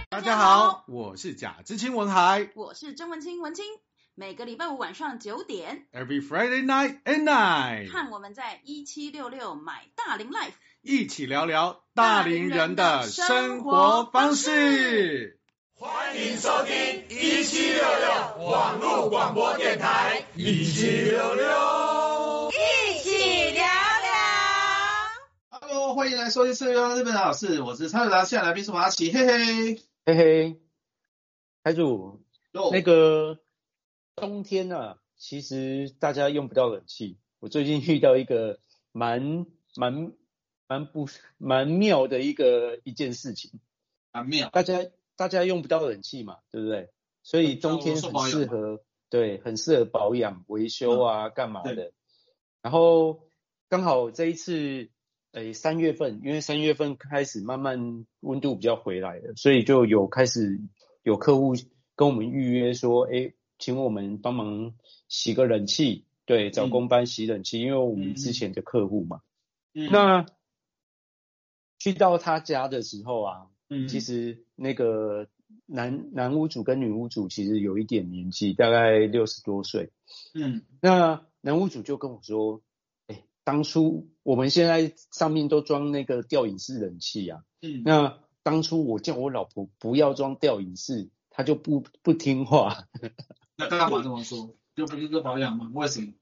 大家好，我是贾知青文海， 我是曾文清文清。每个礼拜五晚上9点 ，Every Friday night at night， 看我们在1766买大龄 Life， 一起聊聊大龄人的生活方式。 欢迎收听1766网络广播电台1766， 一起聊聊。 Hello， 欢迎来收听1766日本老师，我是蔡友达，现在来宾是马奇，嘿嘿嘿嘿，台主，那个冬天啊，其实大家用不到冷气。我最近遇到一个蛮妙的一件事情， 蛮妙。 大家用不到冷气嘛，对不对？所以冬天很适合，对，很适合保养、维修啊，干嘛的。然后刚好这一次，3月份，因为3月份开始慢慢温度比较回来了，所以就开始有客户跟我们预约说，请我们帮忙洗个冷气，对，找工班洗冷气，因为我们之前的客户嘛。那去到他家的时候啊，其实那个男屋主跟女屋主其实有一点年纪，大概60多岁。那男屋主就跟我说，当初我们现在上面都装那个吊饮式冷气啊，那当初我叫我老婆不要装吊饮式，她就不听话。 那干嘛这么说？就不是个保养吗？为什么？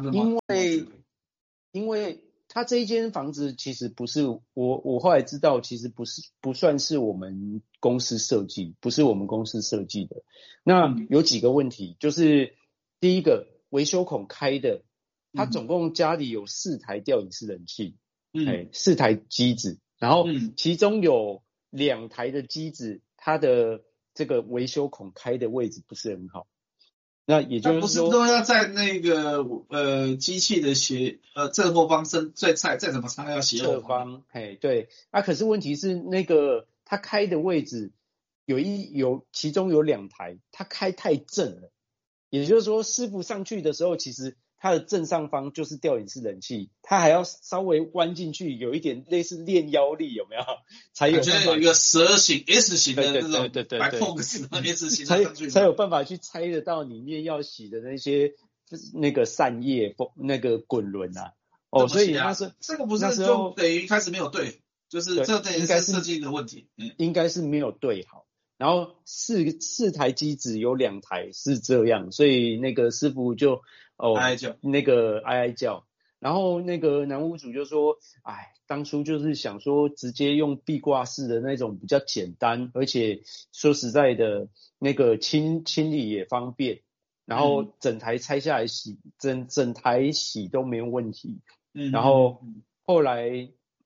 因为他这一间房子其实不是我后来知道，其实不算是我们公司设计，不是我们公司设计的。那有几个问题，就是第一个维修孔开的，他总共家里有4台吊饮式冷气，4台机子，然后其中有2台的机子，它的这个维修孔开的位置不是很好。那也就是说， 不是都要在那个机器的正后方再怎么插要斜后方？ 对。可是问题是那个它开的位置其中有2台，它开太正了，也就是说师傅上去的时候，其实它的正上方就是吊饮式冷气，它还要稍微弯进去，有一点类似练腰力，有没有？才有办法有一个蛇形 S 型的那种白 focus S 型的上去才有办法去拆得到里面要洗的那些那个扇叶那个滚轮啊。所以这个不是就等于开始没有对，就是这等于是设计的问题， 应该是没有对好。然后四台机子有2台是这样，所以那个师傅就哀叫，然后那个男屋主就说，当初就是想说直接用壁挂式的那种比较简单，而且说实在的，那个清理也方便，然后整台拆下来洗，整台洗都没有问题。然后后来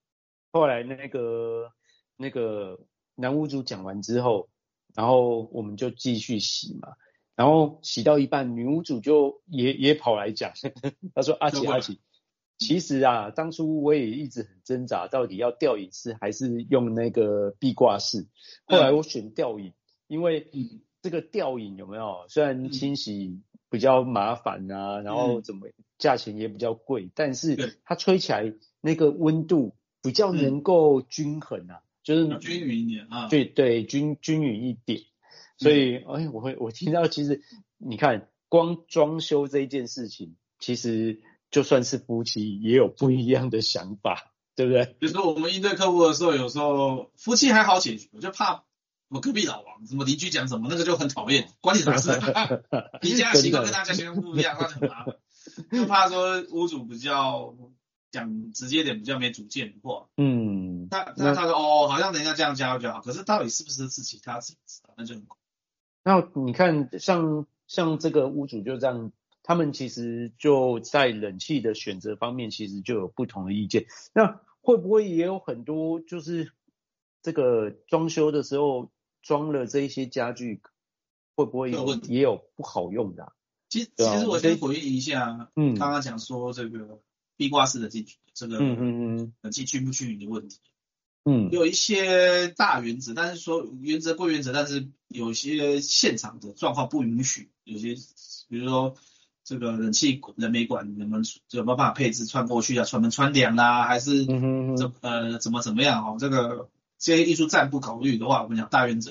那个男屋主讲完之后，然后我们就继续洗嘛，然后洗到一半，女屋主就也跑来讲，她说阿奇，其实啊，当初我也一直很挣扎，到底要吊饮式还是用那个壁挂式。后来我选吊饮，因为这个吊饮有没有？虽然清洗比较麻烦啊，然后价钱也比较贵，但是它吹起来那个温度比较能够均衡啊。就是均匀一点啊， 对，均匀一点。所以我听到，其实你看光装修这一件事情，其实就算是夫妻也有不一样的想法，对不对？ 比如说我们应对客户的时候，有时候夫妻还好解决，我就怕我隔壁老王什么邻居讲什么，那个就很讨厌，关你啥事？你家习惯跟他家习惯不一样，那很麻烦。就怕说屋主比较讲直接点，比较没主见的话，他说好像人家这样教就好，可是到底是不是自己他自己知道，那就很苦。 那你看像这个屋主就这样，他们其实就在冷气的选择方面其实就有不同的意见。那会不会也有很多就是这个装修的时候装了这一些家具，会不会也有不好用的啊？ 其实我先回应一下，刚刚讲说这个壁挂式的这个冷气均不均匀的问题。有一些大原则，但是说原则归原则，但是有些现场的状况不允许，有些比如说这个冷气人没管，你们有没有办法配置穿过去啊，穿梁啦，还是怎么样这些艺术暂不考虑的话，我们讲大原则。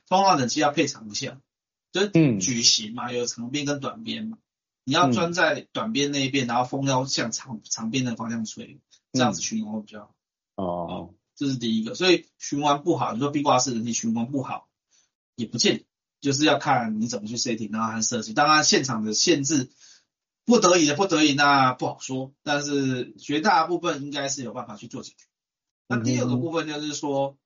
通常冷气要配长项，就是矩形嘛，有长边跟短边嘛。你要钻在短边那一边，然后风要向长边的方向吹，这样子循环会比较好。哦，这是第一个。所以循环不好，你说壁挂式冷气循环不好，也不见得，就是要看你怎么去 setting， 然后和设计。当然现场的限制，不得已那不好说，但是绝大部分应该是有办法去做解决。那第二个部分就是说，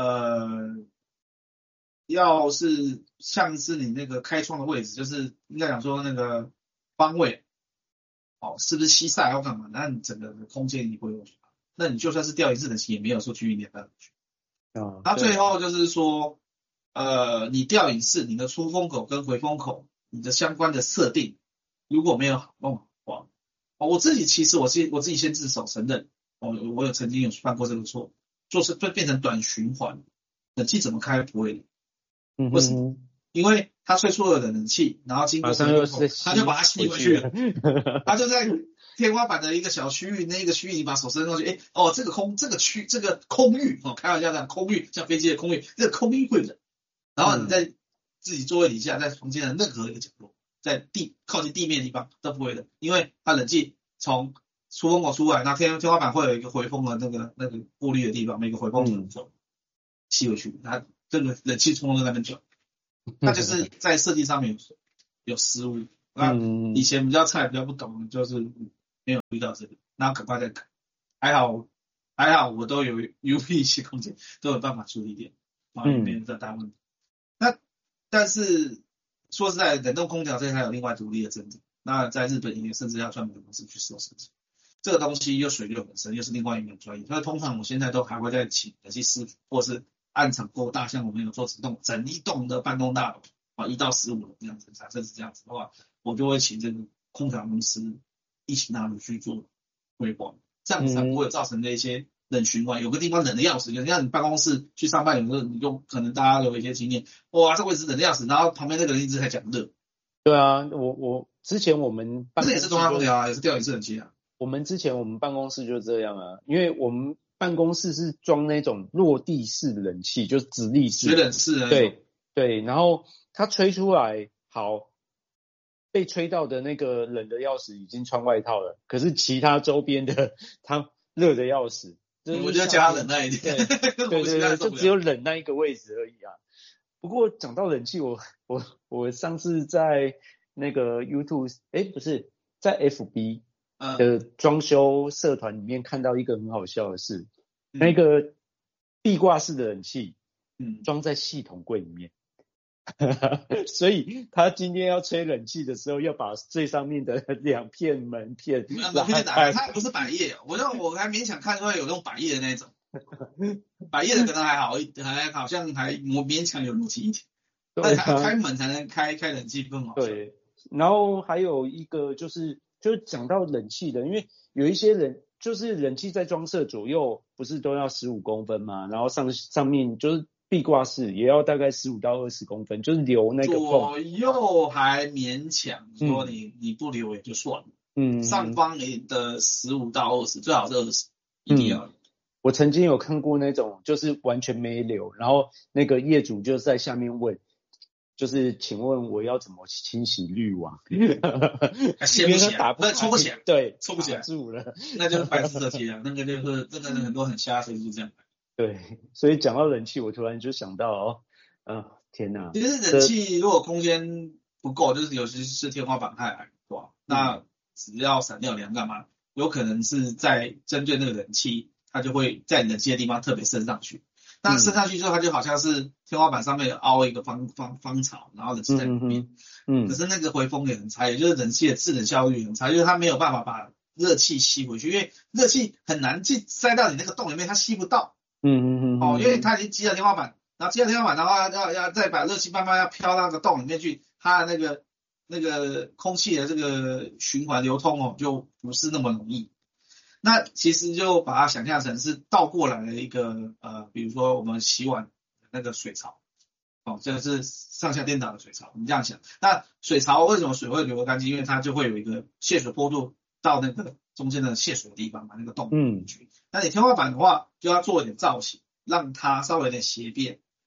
要是像是你那个开窗的位置，就是应该讲说那个方位，是不是西晒要干嘛？那你整个的空间你不会有，那你就算是吊一次冷气也没有说去1.5办法去。那最后就是说，你吊引式你的出风口跟回风口，你的相关的设定如果没有好弄好，我自己其实我自己先自首承认，我有曾经有犯过这个错，就是变成短循环，冷气怎么开不会。为什么？因为它吹出了冷气，然后经过回风口，它就把它吸回去了。它就在天花板的一个小区域，那个区域你把手伸过去，这个空域，开玩笑这样，空域像飞机的空域，这个空域会冷。然后你在自己座位底下，在房间的任何一个角落，在靠近地面的地方都不会冷，因为它冷气从出风口出来，那天花板会有一个回风的那个过滤的地方，每个回风口吸回去，它这个冷气冲在那边转，那就是在设计上面有失误。那以前比较菜比较不懂，就是没有遇到这个，那赶快再改。还好我都有 UPVC 空间，都有办法处理点，也没有这大问题。那但是说实在，冷冻空调这它有另外独立的证照，那在日本也甚至要专门的公司去做设计。这个东西又水流本身又是另外一门专业，所以通常我现在都还会再请冷气师傅，或是按厂购大，像我们有做整一栋的办公大楼1到15楼这样子，假设是这样子的话，我就会请这个空调公司一起纳入去做规划，这样子才不会造成那些冷循环。有个地方冷的要死，就像你办公室去上班，有时候你就可能大家有一些经验，哇，这位置冷的要死，然后旁边那个人一直在讲热。 对啊，我之前我们办公室也是中央空调啊，也是吊引式冷气啊。 我们办公室就这样啊，因为我们办公室是装那种落地式冷气，就是直立式水冷式的。 对，然后它吹出来好，被吹到的那个冷的要死，已经穿外套了，可是其他周边的它热的要死。 我就加冷那一点。 对，就只有冷那一个位置而已啊。不过讲到冷气，我上次在那个 YouTube， 不是在 FB。的装修社团里面看到一个很好笑的事，那个壁挂式的冷气，装在系统柜里面，所以他今天要吹冷气的时候，要把最上面的2片门片拉开， 它不是百叶，我还勉强看出来有那种百叶的那种，百叶的可能还好像我勉强有逻辑一点，但开门才能开冷气更好。 对，然后还有一个就是讲到冷气的，因为有一些人就是冷气在装设左右不是都要15公分吗？然后上面就是壁挂式也要大概15到20公分，就是留那个缝。 左右还勉强，说你不留也就算了。上方的15到20，最好是20，一定要。 我曾经有看过那种就是完全没留，然后那个业主就在下面问。就是请问我要怎么清洗滤网？ 掀不起来，抽不起来， 对， 抽不起来住了， 那就是白痴的题啊，那个就是真的很多很瞎，所以就这样。 对，所以讲到冷气，我突然就想到天哪！ 其实冷气如果空间不够，就是尤其是天花板太矮，对吧？那只要闪吊梁干嘛？有可能是在针对那个冷气，它就会在冷气的地方特别升上去。那升上去之后，它就好像是天花板上面有凹一个方槽，然后冷气在里面。可是那个回风也很差，也就是冷气的制冷效率很差，就是它没有办法把热气吸回去，因为热气很难去塞到你那个洞里面，它吸不到。因为它已经积了天花板，然后积了天花板，然后要再把热气慢慢要飘到那个洞里面去，它的那个空气的这个循环流通就不是那么容易。那其实就把它想象成是倒过来的一个比如说我们洗碗那个水槽，这个是上下颠倒的水槽，你这样想。那水槽为什么水会流得干净？因为它就会有一个泄水坡度到那个中间的泄水的地方，把那个洞进去。那你天花板的话，就要做一点造型，让它稍微有点斜变，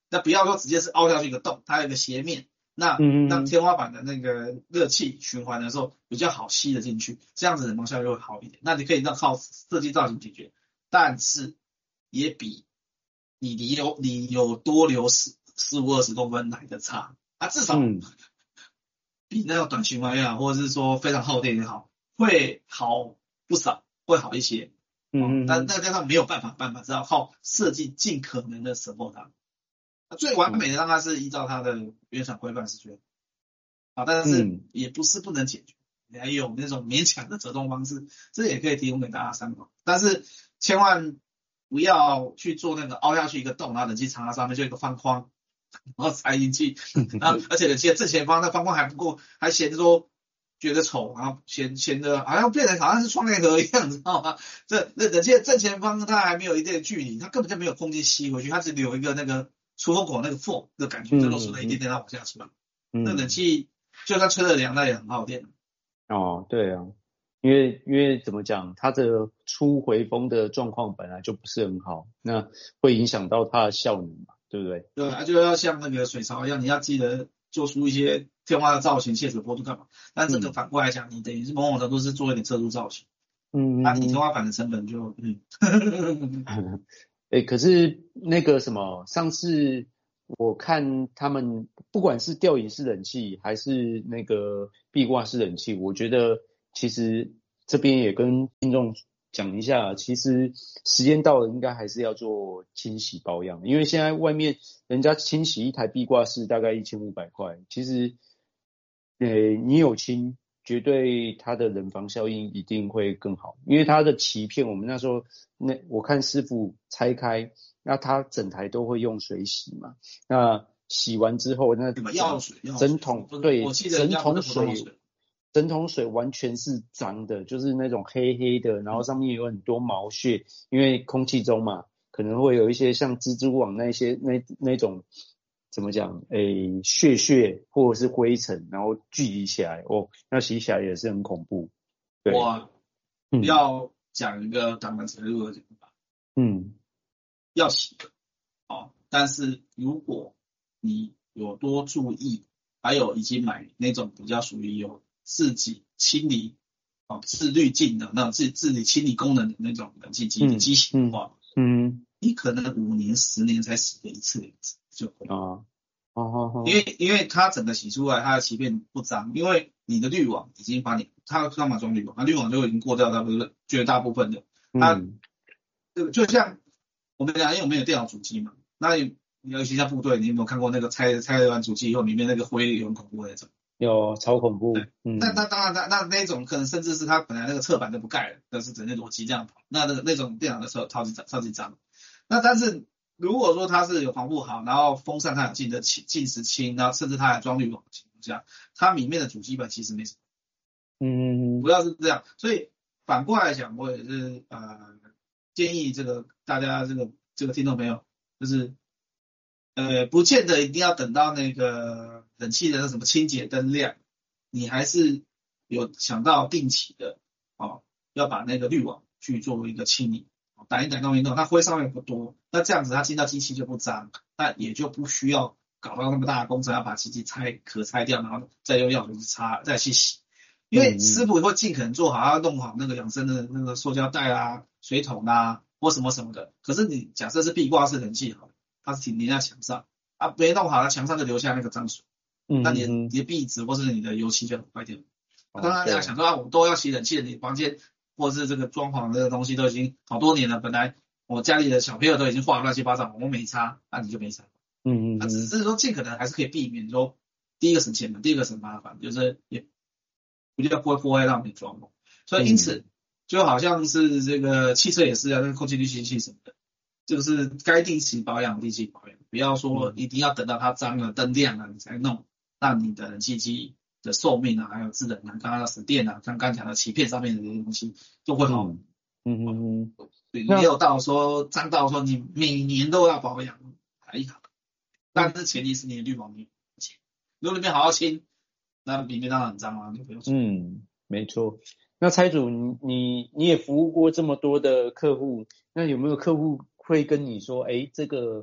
那不要说直接是凹下去一个洞，它有一个斜面，那让天花板的那个热气循环的时候比较好吸得进去，这样子冷房效率会好一点。那你可以靠设计造型解决，但是也比你有多留15-20公分来的差，至少比那种短循环也好，或者是说非常耗电也好，会好不少，会好一些。但加上没有办法，只好靠设计尽可能的 support 它。最完美的让它是依照它的原厂规范是觉得但是也不是不能解决，你还有那种勉强的折中方式，这也可以提供给大家参考。但是千万不要去做那个凹下去一个洞，然后冷气藏在上面就一个方框，然后塞进去，然后而且冷气的正前方那方框还不够，还嫌说觉得丑，然后嫌的好像变成好像是窗帘盒一样，知道吗？这冷气的正前方它还没有一定的距离，它根本就没有空间吸回去，它只留一个那个出风口那个缝的感觉，就露出了一点点它往下出来。那冷气就算吹得凉，那也很耗电。 对啊，因为怎么讲，它的出回风的状况本来就不是很好，那会影响到它的效能嘛，对不对？ 对，就要像那个水槽一样，你要记得做出一些天花的造型、泄水坡度干嘛。但这个反过来讲，你等于是某种程度是做一点特殊造型。那你天花板的成本就可是那个什么，上次我看他们不管是吊顶式冷气还是那个壁挂式冷气，我觉得其实这边也跟听众讲一下，其实时间到了应该还是要做清洗保养，因为现在外面人家清洗一台壁挂式大概1500块，其实你有清绝对它的冷房效应一定会更好，因为它的鳍片我们那时候我看师傅拆开，那它整台都会用水洗嘛，那洗完之后那整桶对整桶水完全是脏的，就是那种黑黑的，然后上面有很多毛屑，因为空气中嘛可能会有一些像蜘蛛网那种怎么讲屑或者是灰尘，然后聚集起来那洗起来也是很恐怖。对， 我要讲一个当然程度的讲法，要洗但是如果你有多注意，还有已经买那种比较属于有自己清理自滤镜的那种自己清理功能的那种冷气机的机型的话，你可能5年10年才洗一次就可以因为它整个洗出来，它的鳍片不脏，因为你的滤网已经把它干嘛装滤网，它滤网就已经过掉绝大部分的。它就像我们讲，因为我们有电脑主机嘛，那尤其像部队，你有没有看过那个拆完主机以后，里面那个灰有很恐怖的那种？ 有，超恐怖。 那当然，那种可能甚至是它本来那个侧板都不盖了，但是整个逻辑这样跑，那种电脑的时候超级脏。那但是如果说它是有防护好，然后风扇它有进时清，然后甚至它还装滤网的情况下，它里面的主机板其实没什么。主要是这样，所以反过来讲，我也是建议大家这个听众朋友，就是不见得一定要等到那个冷气的什么清洁灯亮，你还是有想到定期的要把那个滤网去做一个清理，打一弄，它灰上面不多，那这样子它进到机器就不脏，那也就不需要搞到那么大的工程，要把机器壳拆掉，然后再用药水去擦再去洗。因为师傅会尽可能做好，要弄好那个养生的那个塑胶袋啊、水桶啊或什么的。可是你假设是壁挂式冷气好了，它是粘在墙上没弄好，它墙上就留下那个脏水，那你的壁纸或是你的油漆就很坏掉。当然要想说我都要洗冷气了，你房间或是这个装潢这个东西都已经好多年了，本来我家里的小朋友都已经画乱七八糟，我没擦，那你就没擦。那只是说尽可能还是可以避免说，第一个省钱嘛，第二个省麻烦，就是也比较不会破坏到你的装潢。所以因此就好像是这个汽车也是那个空气滤清器什么的，就是该定期保养定期保养，不要说一定要等到它脏了灯亮了你才弄，让你的冷气机的寿命还有制冷刚刚的省电像刚讲的鳍片上面的这些东西就会好。没有到说脏到说你每年都要保养还好，但是前提是你的滤网没有清，如果里面好好清，那里面当然很脏啊，就不用清。 没错。那财主你也服务过这么多的客户，那有没有客户会跟你说这个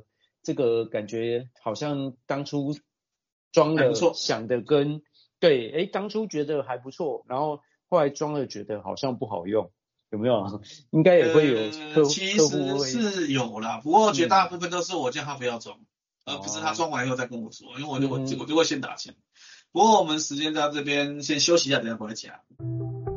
这个感觉好像当初装了想的跟对，当初觉得还不错，然后后来装了觉得好像不好用，有没有？应该也会有其实是有啦，不过绝大部分都是我叫他不要装，而不是他装完以后再跟我说，因为我就会先打枪。不过我们时间在这边先休息一下，等一下回来讲。